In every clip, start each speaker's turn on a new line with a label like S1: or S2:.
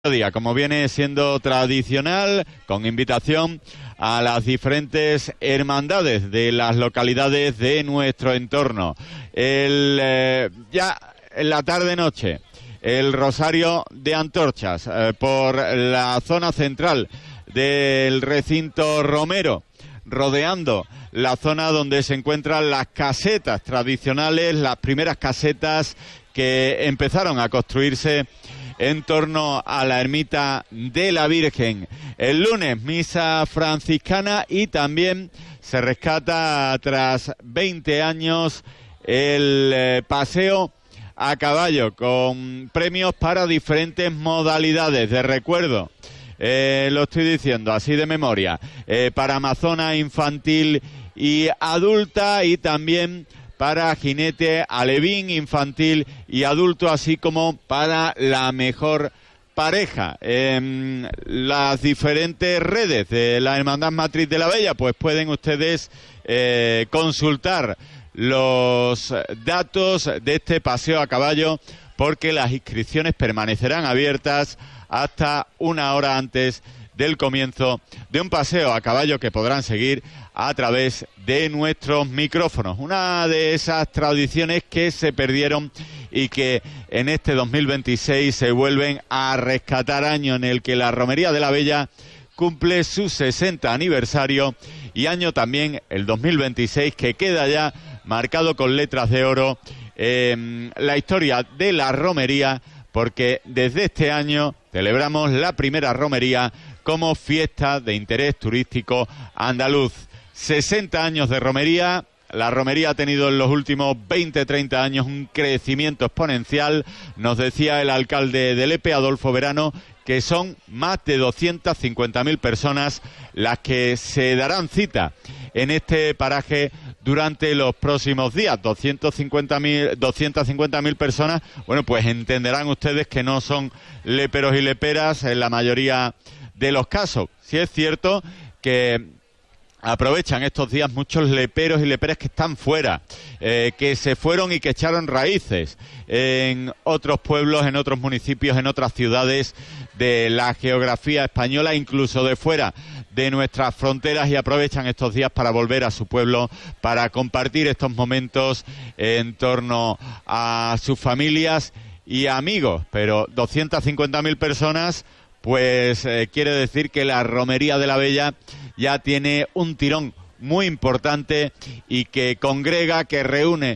S1: día, como viene siendo tradicional, con invitación a las diferentes hermandades de las localidades de nuestro entorno. Ya en la tarde-noche, el Rosario de Antorchas por la zona central del recinto romero, rodeando la zona donde se encuentran las casetas tradicionales, las primeras casetas que empezaron a construirse en torno a la ermita de la Virgen. El lunes, misa franciscana, y también se rescata tras 20 años el paseo a caballo, con premios para diferentes modalidades. De recuerdo, lo estoy diciendo así de memoria, para amazona infantil y adulta, y también para jinete alevín infantil y adulto, así como para la mejor pareja. En las diferentes redes de la Hermandad Matriz de la Bella, pues pueden ustedes consultar los datos de este paseo a caballo, porque las inscripciones permanecerán abiertas hasta una hora antes del comienzo de un paseo a caballo que podrán seguir a través de nuestros micrófonos. Una de esas tradiciones que se perdieron y que en este 2026 se vuelven a rescatar, año en el que la Romería de la Bella cumple su 60 aniversario, y año también el 2026 que queda ya marcado con letras de oro la historia de la romería, porque desde este año celebramos la primera romería como fiesta de interés turístico andaluz. 60 años de romería. La romería ha tenido en los últimos 20-30 años un crecimiento exponencial. Nos decía el alcalde de Lepe, Adolfo Verano, que son más de 250.000 personas las que se darán cita en este paraje durante los próximos días. 250.000 personas. Bueno, pues entenderán ustedes que no son léperos y léperas en la mayoría de los casos. Sí es cierto que aprovechan estos días muchos léperos y léperas que están fuera, que se fueron y que echaron raíces en otros pueblos, en otros municipios, en otras ciudades de la geografía española, incluso de fuera de nuestras fronteras, y aprovechan estos días para volver a su pueblo, para compartir estos momentos en torno a sus familias y amigos. Pero 250.000 personas, pues quiere decir que la Romería de la Bella ya tiene un tirón muy importante y que congrega, que reúne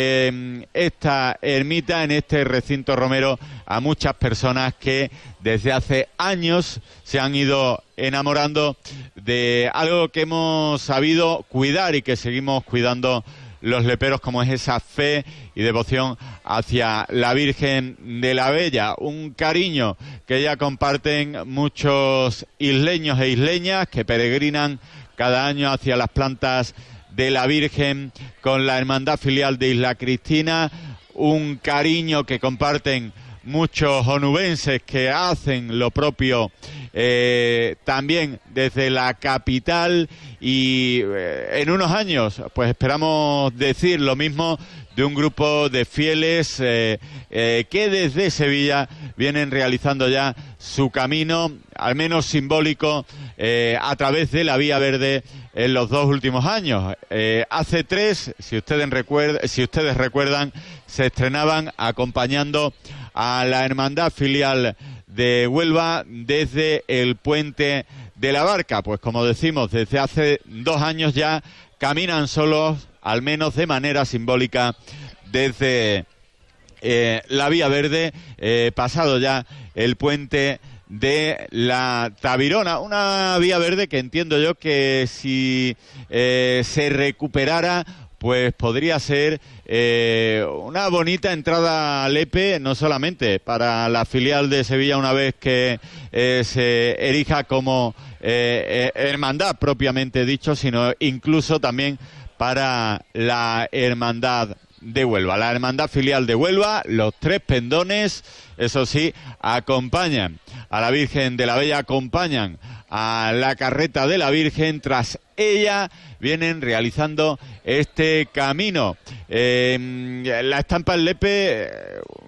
S1: esta ermita, en este recinto romero, a muchas personas que desde hace años se han ido enamorando de algo que hemos sabido cuidar y que seguimos cuidando los léperos, como es esa fe y devoción hacia la Virgen de la Bella. Un cariño que ya comparten muchos isleños e isleñas que peregrinan cada año hacia las plantas de la Virgen con la hermandad filial de Isla Cristina. Un cariño que comparten muchos onubenses que hacen lo propio también desde la capital, y en unos años pues esperamos decir lo mismo de un grupo de fieles que desde Sevilla vienen realizando ya su camino, al menos simbólico, a través de la Vía Verde en los 2 últimos años. Hace 3, si ustedes recuerdan, se estrenaban acompañando a la hermandad filial de Huelva desde el Puente de la Barca. Pues como decimos, desde hace 2 años ya caminan solos, al menos de manera simbólica, desde la Vía Verde, pasado ya el Puente de la Tabirona, una Vía Verde que entiendo yo que si se recuperara, pues podría ser una bonita entrada a Lepe, no solamente para la filial de Sevilla una vez que se erija como hermandad propiamente dicho, sino incluso también para la hermandad de Huelva. La hermandad filial de Huelva, los 3 pendones, eso sí, acompañan a la Virgen de la Bella, acompañan a la carreta de la Virgen. Tras ella vienen realizando este camino. La estampa en Lepe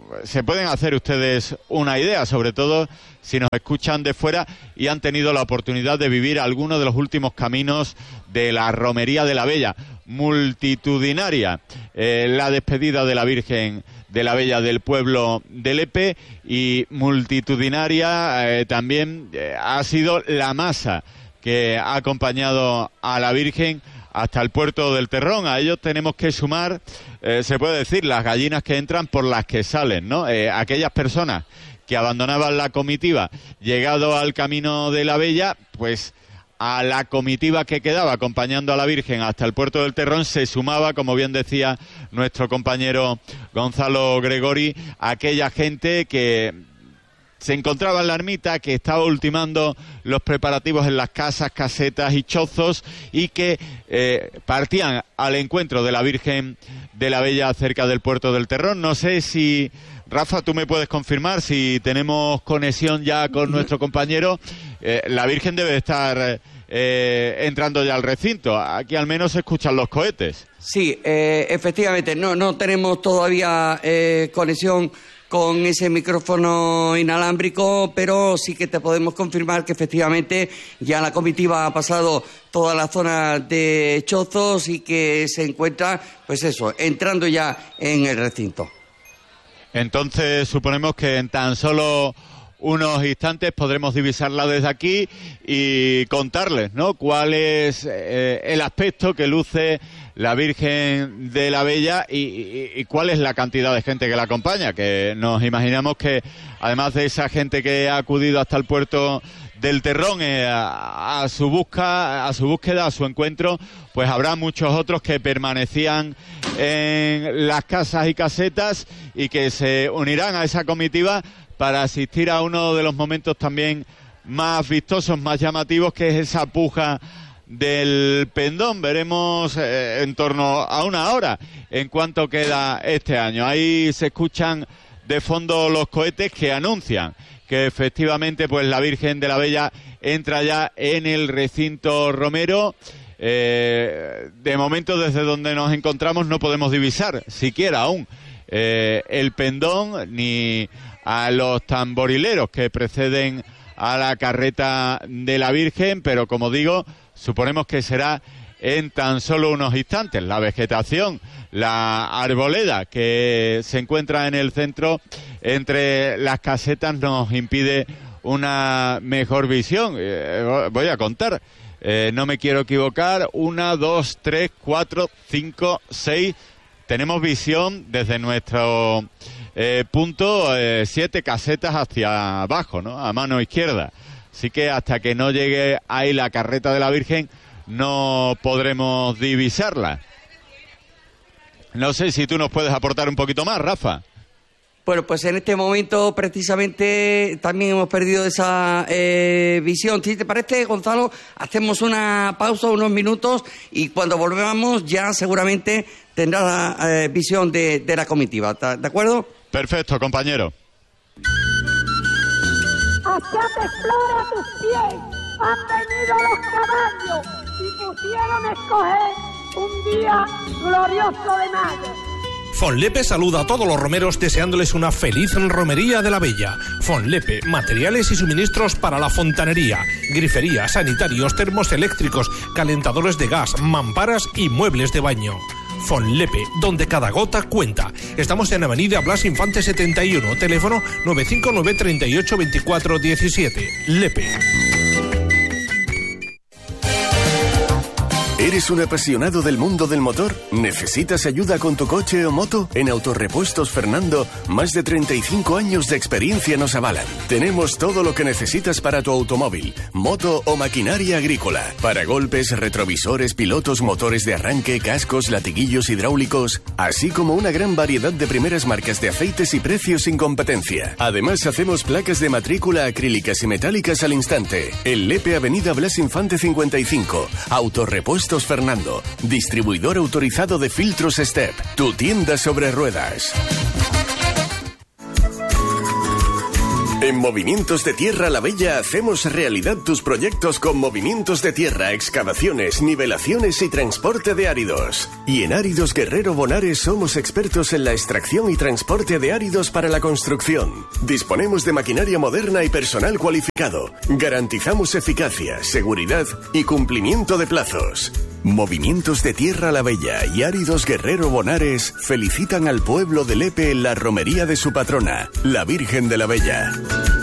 S1: se pueden hacer ustedes una idea, sobre todo si nos escuchan de fuera y han tenido la oportunidad de vivir algunos de los últimos caminos de la Romería de la Bella. Multitudinaria la despedida de la Virgen de la Bella del pueblo de Lepe, y multitudinaria también ha sido la masa que ha acompañado a la Virgen hasta el puerto del Terrón. A ellos tenemos que sumar, se puede decir, las gallinas que entran por las que salen, ¿no? Aquellas personas que abandonaban la comitiva llegado al camino de la Bella, pues a la comitiva que quedaba acompañando a la Virgen hasta el puerto del Terrón se sumaba, como bien decía nuestro compañero Gonzalo Gregori, aquella gente que se encontraba en la ermita, que estaba ultimando los preparativos en las casas, casetas y chozos, y que partían al encuentro de la Virgen de la Bella cerca del puerto del Terrón. No sé si, Rafa, tú me puedes confirmar si tenemos conexión ya con nuestro compañero. La Virgen debe estar entrando ya al recinto. Aquí al menos se escuchan los cohetes.
S2: Sí, efectivamente, no tenemos todavía conexión con ese micrófono inalámbrico, pero sí que te podemos confirmar que efectivamente ya la comitiva ha pasado toda la zona de chozos y que se encuentra, pues eso, entrando ya en el recinto.
S1: Entonces suponemos que en tan solo unos instantes podremos divisarla desde aquí y contarles, ¿no?, cuál es el aspecto que luce la Virgen de la Bella y cuál es la cantidad de gente que la acompaña, que nos imaginamos que además de esa gente que ha acudido hasta el puerto del Terrón a su búsqueda, a su encuentro, pues habrá muchos otros que permanecían en las casas y casetas y que se unirán a esa comitiva para asistir a uno de los momentos también más vistosos, más llamativos, que es esa puja del pendón. Veremos en torno a una hora en cuánto queda este año. Ahí se escuchan de fondo los cohetes que anuncian que efectivamente pues la Virgen de la Bella entra ya en el recinto romero. De momento, desde donde nos encontramos, no podemos divisar siquiera aún el pendón ni a los tamborileros que preceden a la carreta de la Virgen, pero como digo, suponemos que será en tan solo unos instantes. La vegetación, la arboleda que se encuentra en el centro entre las casetas nos impide una mejor visión. Voy a contar, no me quiero equivocar, 1, 2, 3, 4, 5, 6... Tenemos visión desde nuestro punto, 7 casetas hacia abajo, ¿no?, a mano izquierda. Así que hasta que no llegue ahí la carreta de la Virgen no podremos divisarla. No sé si tú nos puedes aportar un poquito más, Rafa.
S2: Bueno, pues en este momento precisamente también hemos perdido esa visión. Si te parece, Gonzalo, hacemos una pausa, unos minutos, y cuando volvamos ya seguramente tendrá la visión de la comitiva. ¿De acuerdo?
S1: Perfecto, compañero.
S3: Hacia Explora tus pies han venido los caballos y pusieron escoger un día glorioso de mayo.
S4: Fonlepe saluda a todos los romeros deseándoles una feliz romería de la Bella. Fonlepe, materiales y suministros para la fontanería, grifería, sanitarios, termos eléctricos, calentadores de gas, mamparas y muebles de baño. Fonlepe, donde cada gota cuenta. Estamos en Avenida Blas Infante 71, teléfono 959 38 24 17. Lepe.
S5: ¿Eres un apasionado del mundo del motor? ¿Necesitas ayuda con tu coche o moto? En Autorepuestos Fernando, más de 35 años de experiencia nos avalan. Tenemos todo lo que necesitas para tu automóvil, moto o maquinaria agrícola. Paragolpes, retrovisores, pilotos, motores de arranque, cascos, latiguillos hidráulicos, así como una gran variedad de primeras marcas de aceites y precios sin competencia. Además, hacemos placas de matrícula acrílicas y metálicas al instante. En Lepe, Avenida Blas Infante 55. Autorepuestos Fernando, distribuidor autorizado de filtros Step, tu tienda sobre ruedas. En Movimientos de Tierra La Bella hacemos realidad tus proyectos con movimientos de tierra, excavaciones, nivelaciones y transporte de áridos. Y en Áridos Guerrero Bonares somos expertos en la extracción y transporte de áridos para la construcción. Disponemos de maquinaria moderna y personal cualificado. Garantizamos eficacia, seguridad y cumplimiento de plazos. Movimientos de Tierra La Bella y Áridos Guerrero Bonares felicitan al pueblo de Lepe en la romería de su patrona, la Virgen de la Bella.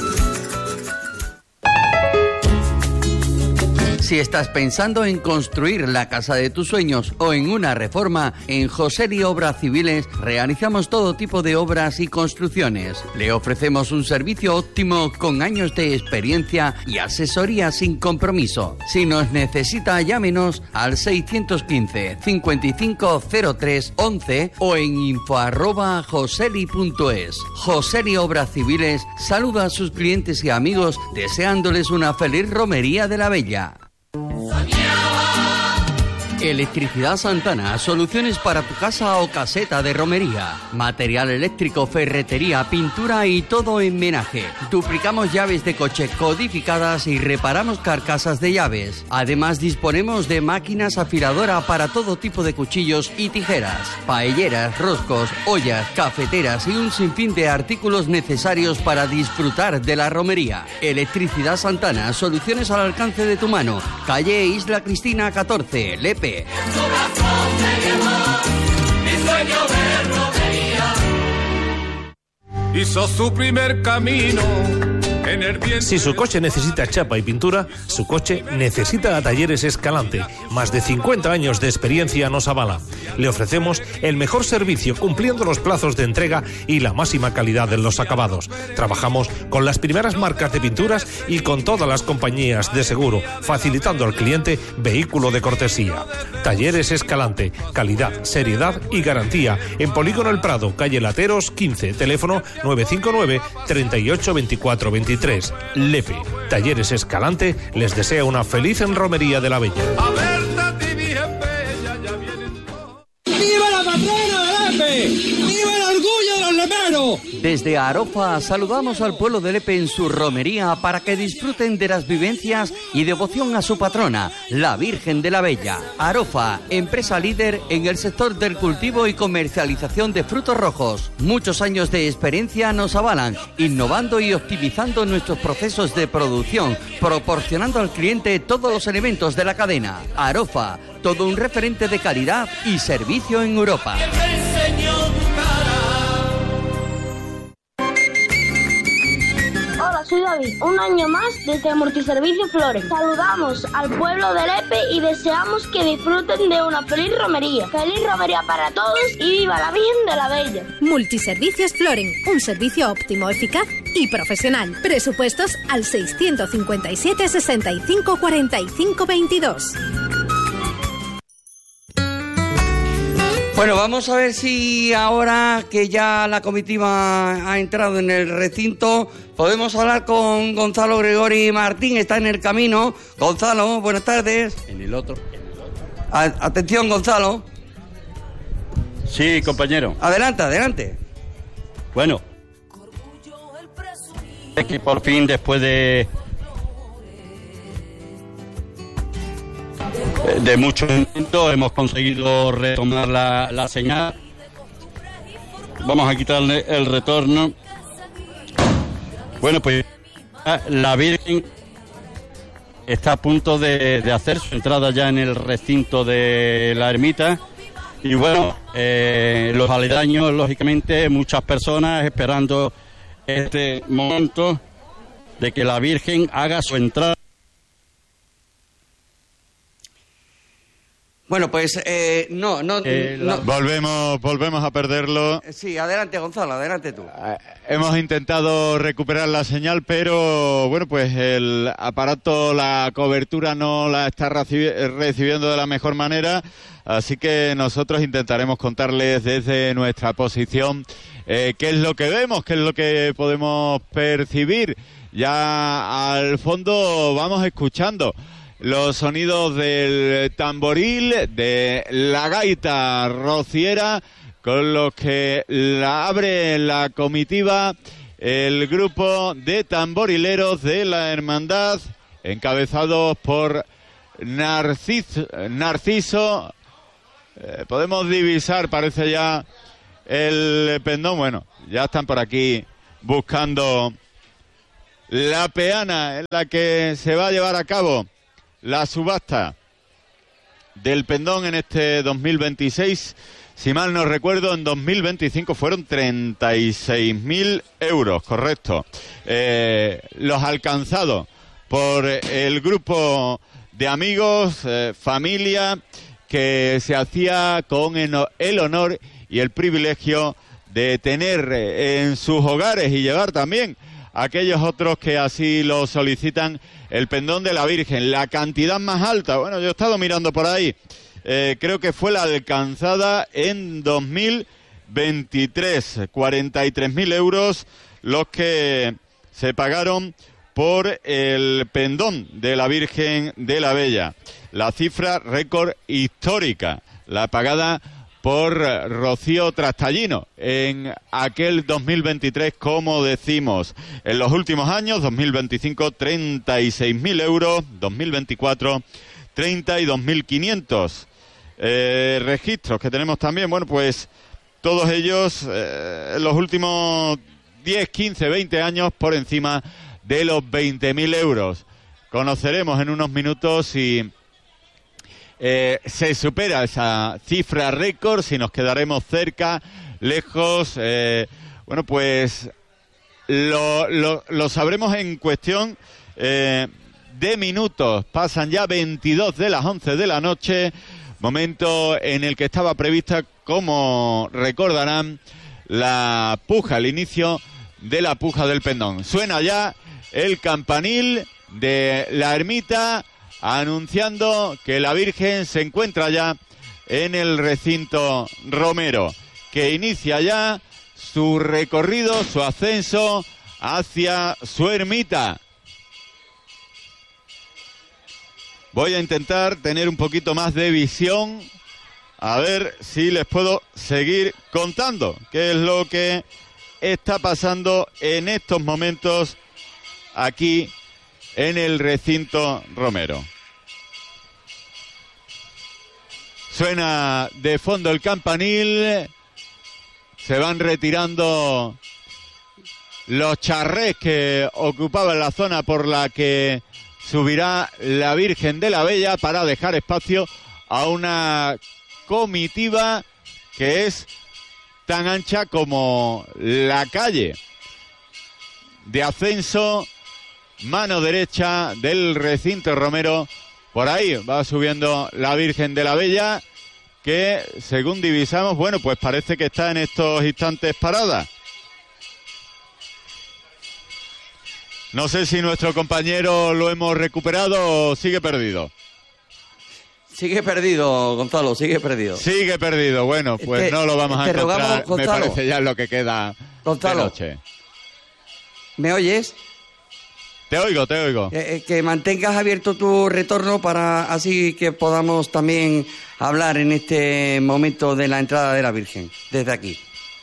S2: Si estás pensando en construir la casa de tus sueños o en una reforma, en Joseli Obras Civiles realizamos todo tipo de obras y construcciones. Le ofrecemos un servicio óptimo con años de experiencia y asesoría sin compromiso. Si nos necesita, llámenos al 615 5503 11 o en info@joseli.es. Joseli Obras Civiles saluda a sus clientes y amigos deseándoles una feliz romería de la Bella. Electricidad Santana, soluciones para tu casa o caseta de romería. Material eléctrico, ferretería, pintura y todo en menaje. Duplicamos llaves de coche codificadas y reparamos carcasas de llaves. Además disponemos de máquinas afiladoras para todo tipo de cuchillos y tijeras, paelleras, roscos, ollas, cafeteras y un sinfín de artículos necesarios para disfrutar de la romería. Electricidad Santana, soluciones al alcance de tu mano. Calle Isla Cristina 14, Lepe.
S6: Hizo su primer camino.
S4: Si su coche necesita chapa y pintura, su coche necesita a Talleres Escalante. Más de 50 años de experiencia nos avala. Le ofrecemos el mejor servicio cumpliendo los plazos de entrega y la máxima calidad de los acabados. Trabajamos con las primeras marcas de pinturas y con todas las compañías de seguro, facilitando al cliente vehículo de cortesía. Talleres Escalante, calidad, seriedad y garantía. En Polígono El Prado, calle Lateros 15, teléfono 959 38 24 23. Lepe. Talleres Escalante les desea una feliz romería de la Bella.
S7: ¡Viva la patrona de Lepe! ¡Viva el orgullo de los leperos!
S2: Desde Arofa saludamos al pueblo de Lepe en su romería para que disfruten de las vivencias y devoción a su patrona, la Virgen de la Bella. Arofa, empresa líder en el sector del cultivo y comercialización de frutos rojos. Muchos años de experiencia nos avalan, innovando y optimizando nuestros procesos de producción, proporcionando al cliente todos los elementos de la cadena. Arofa, todo un referente de calidad y servicio en Europa.
S8: Hola, soy David. Un año más desde Multiservicio Flores. Saludamos al pueblo de Lepe y deseamos que disfruten de una feliz romería. Feliz romería para todos y viva la Virgen de la Bella.
S9: Multiservicios Floren, un servicio óptimo, eficaz y profesional. Presupuestos al 657 65 45 22.
S2: Bueno, vamos a ver si ahora que ya la comitiva ha entrado en el recinto, podemos hablar con Gonzalo Gregori Martín, está en el camino. Gonzalo, buenas tardes.
S10: En el otro.
S2: Atención, Gonzalo.
S10: Sí, compañero.
S2: Adelante, adelante.
S10: Bueno, es que por fin, después de muchos intentos, hemos conseguido retomar la señal. Vamos a quitarle el retorno. Bueno, pues la Virgen está a punto de hacer su entrada ya en el recinto de la ermita. Y bueno, los aledaños, lógicamente, muchas personas esperando este momento de que la Virgen haga su entrada.
S2: Bueno, pues no.
S1: Volvemos a perderlo.
S2: Sí, adelante, Gonzalo, adelante tú.
S1: Hemos intentado recuperar la señal, pero bueno, pues el aparato, la cobertura no la está recibiendo de la mejor manera, así que nosotros intentaremos contarles desde nuestra posición qué es lo que vemos, qué es lo que podemos percibir. Ya al fondo vamos escuchando los sonidos del tamboril, de la gaita rociera, con los que la abre la comitiva el grupo de tamborileros de la hermandad, encabezados por Narciso. Podemos divisar, parece ya, el pendón. Bueno, ya están por aquí buscando la peana en la que se va a llevar a cabo la subasta del pendón en este 2026. Si mal no recuerdo, en 2025 fueron 36.000 euros, correcto. Los alcanzados por el grupo de amigos, familia, que se hacía con el honor y el privilegio de tener en sus hogares y llevar también a aquellos otros que así lo solicitan el pendón de la Virgen. La cantidad más alta, bueno, yo he estado mirando por ahí, creo que fue la alcanzada en 2023, 43.000 euros los que se pagaron por el pendón de la Virgen de la Bella. La cifra récord histórica, la pagada por Rocío Trastallino en aquel 2023, como decimos. En los últimos años, 2025, 36.000 euros, 2024, 32.500 registros que tenemos también. Bueno, pues todos ellos en los últimos 10, 15, 20 años por encima de los 20.000 euros. Conoceremos en unos minutos si se supera esa cifra récord, si nos quedaremos cerca, lejos. Bueno, pues lo sabremos en cuestión de minutos. Pasan ya 22 de las 11 de la noche, momento en el que estaba prevista, como recordarán, la puja, el inicio de la puja del pendón. Suena ya el campanil de la ermita anunciando que la Virgen se encuentra ya en el recinto romero, que inicia ya su recorrido, su ascenso hacia su ermita. Voy a intentar tener un poquito más de visión, a ver si les puedo seguir contando qué es lo que está pasando en estos momentos aquí en el recinto romero. Suena de fondo el campanil, se van retirando los charrés que ocupaban la zona por la que subirá la Virgen de la Bella para dejar espacio a una comitiva que es tan ancha como la calle de ascenso, mano derecha del recinto romero. Por ahí va subiendo la Virgen de la Bella, que según divisamos, bueno, pues parece que está en estos instantes parada. No sé si nuestro compañero lo hemos recuperado o sigue perdido.
S2: Sigue perdido, Gonzalo, sigue perdido.
S1: Sigue perdido, bueno, pues no lo vamos a encontrar,
S2: rogamos, Gonzalo,
S1: me parece ya lo que queda,
S2: Gonzalo,
S1: de noche.
S2: ¿Me oyes?
S1: Te oigo, te oigo.
S2: Que mantengas abierto tu retorno para así que podamos también hablar en este momento de la entrada de la Virgen, desde aquí.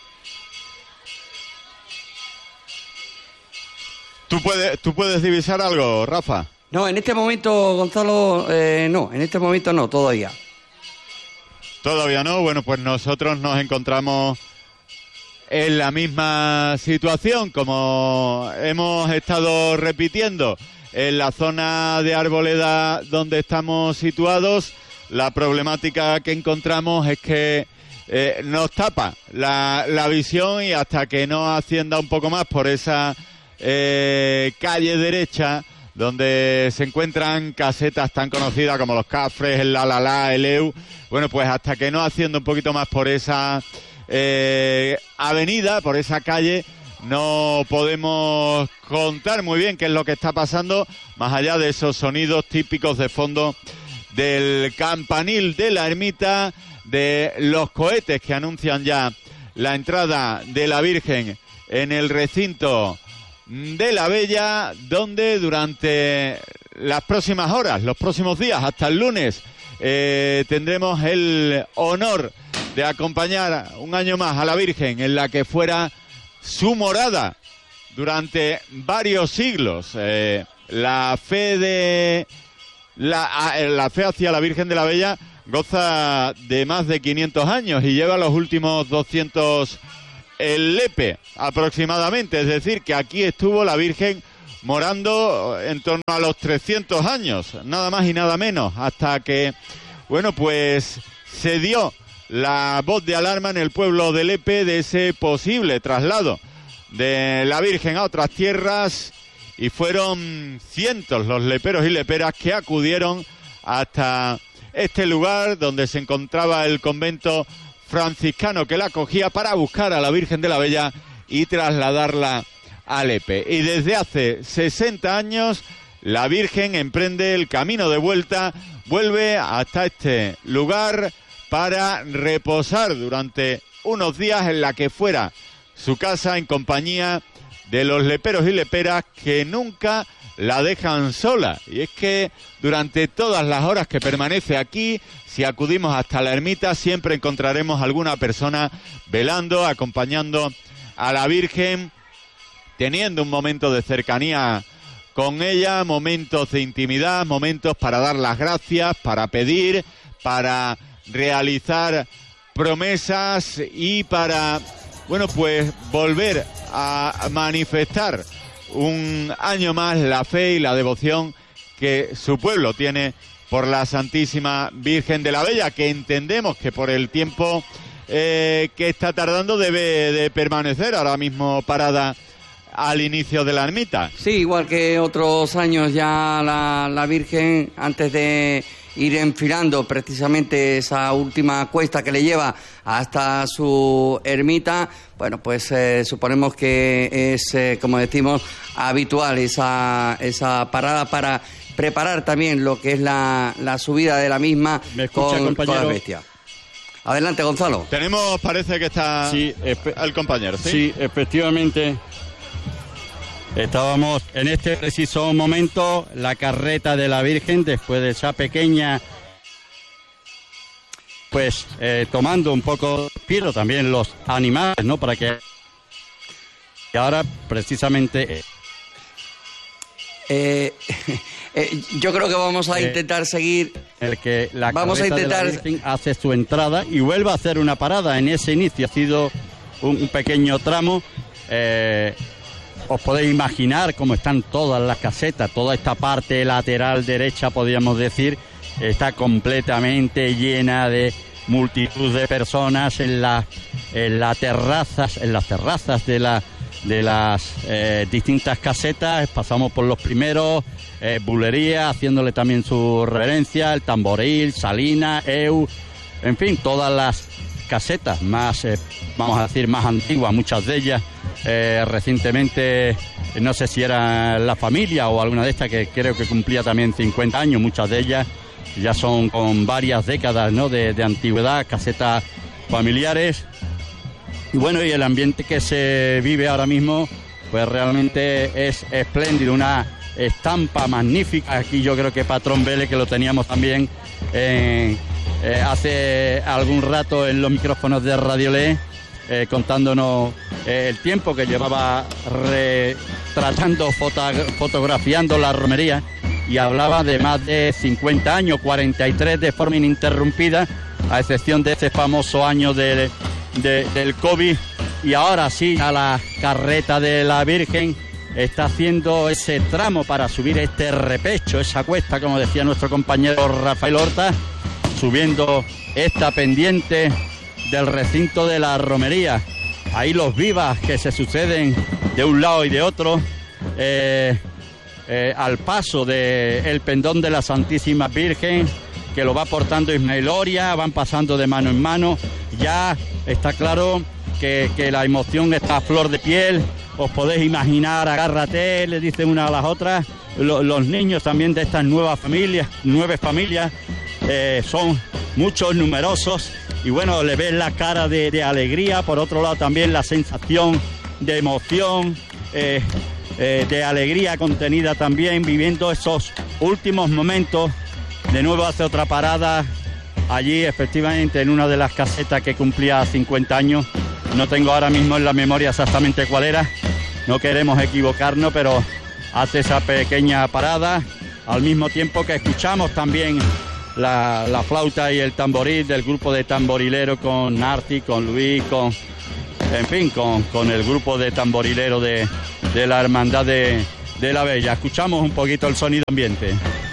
S1: ¿Tú puedes divisar algo, Rafa?
S2: No, en este momento, Gonzalo, no, en este momento no, todavía.
S1: Todavía no, bueno, pues nosotros nos encontramos en la misma situación, como hemos estado repitiendo, en la zona de Arboleda donde estamos situados. La problemática que encontramos es que nos tapa la visión, y hasta que no ascienda un poco más por esa calle derecha, donde se encuentran casetas tan conocidas como los Cafres, el La, el EU, bueno, pues hasta que no ascienda un poquito más por esa avenida, por esa calle, no podemos contar muy bien qué es lo que está pasando, más allá de esos sonidos típicos de fondo del campanil de la ermita, de los cohetes que anuncian ya la entrada de la Virgen en el recinto de la Bella, donde durante las próximas horas, los próximos días, hasta el lunes, tendremos el honor de acompañar un año más a la Virgen en la que fuera su morada durante varios siglos. La fe hacia la Virgen de la Bella goza de más de 500 años y lleva los últimos 200 el Lepe aproximadamente, es decir, que aquí estuvo la Virgen morando en torno a los 300 años, nada más y nada menos, hasta que, bueno, pues se dio la voz de alarma en el pueblo de Lepe de ese posible traslado de la Virgen a otras tierras, y fueron cientos los leperos y leperas que acudieron hasta este lugar donde se encontraba el convento franciscano que la acogía para buscar a la Virgen de la Bella y trasladarla a Lepe. Y desde hace 60 años la Virgen emprende el camino de vuelta, vuelve hasta este lugar para reposar durante unos días en la que fuera su casa, en compañía de los leperos y leperas que nunca la dejan sola. Y es que durante todas las horas que permanece aquí, si acudimos hasta la ermita, siempre encontraremos alguna persona velando, acompañando a la Virgen, teniendo un momento de cercanía con ella, momentos de intimidad, momentos para dar las gracias, para pedir, para realizar promesas y para, bueno, pues volver a manifestar un año más la fe y la devoción que su pueblo tiene por la Santísima Virgen de la Bella, que entendemos que por el tiempo que está tardando debe de permanecer ahora mismo parada al inicio de la ermita.
S2: Sí, igual que otros años ya la Virgen, antes de ir enfilando precisamente esa última cuesta que le lleva hasta su ermita, bueno, pues suponemos que es, como decimos, habitual esa parada para preparar también lo que es la subida de la misma.
S10: ¿Me escucha, compañero?
S2: Con la bestia. Adelante, Gonzalo.
S1: Tenemos, parece que está el compañero, ¿sí?
S10: Sí, efectivamente. Estábamos en este preciso momento, la carreta de la Virgen, después de esa pequeña, pues tomando un poco, pero también los animales, ¿no? Para que ahora precisamente...
S2: yo creo que vamos a intentar seguir.
S10: El que la carreta de la Virgen hace su entrada y vuelve a hacer una parada en ese inicio. Ha sido un pequeño tramo. Os podéis imaginar cómo están todas las casetas, toda esta parte lateral derecha, podríamos decir, está completamente llena de multitud de personas en las terrazas de las distintas casetas. Pasamos por los primeros, bulería, haciéndole también su reverencia, el tamboril, Salina, Eu, en fin, todas las casetas más, vamos a decir, más antiguas, muchas de ellas recientemente, no sé si era la familia o alguna de estas que creo que cumplía también 50 años, muchas de ellas ya son con varias décadas, ¿no?, de antigüedad, casetas familiares. Y bueno, y el ambiente que se vive ahora mismo, pues realmente es espléndido, una estampa magnífica. Aquí yo creo que Patrón Vélez, que lo teníamos también hace algún rato en los micrófonos de Radio Le, contándonos el tiempo que llevaba retratando, fotografiando la romería, y hablaba de más de 50 años, 43 de forma ininterrumpida, a excepción de ese famoso año del COVID. Y ahora sí, a la carreta de la Virgen está haciendo ese tramo para subir este repecho, esa cuesta, como decía nuestro compañero Rafael Horta, subiendo esta pendiente del recinto de la romería. Ahí los vivas que se suceden de un lado y de otro, al paso del pendón de la Santísima Virgen, que lo va portando Ismael Oria, van pasando de mano en mano. Ya está claro que la emoción está a flor de piel. Os podéis imaginar, agárrate, le dicen una a las otras. Los niños también de estas nueve familias, son muchos, numerosos, y bueno, le ves la cara de alegría. Por otro lado también la sensación de emoción, de alegría contenida también, viviendo esos últimos momentos. De nuevo hace otra parada allí, efectivamente, en una de las casetas que cumplía 50 años. No tengo ahora mismo en la memoria exactamente cuál era, no queremos equivocarnos, pero hace esa pequeña parada, al mismo tiempo que escuchamos también la flauta y el tamboril del grupo de tamborileros con Narti, con Luis, con el grupo de tamborileros de la Hermandad de la Bella. Escuchamos un poquito el sonido ambiente.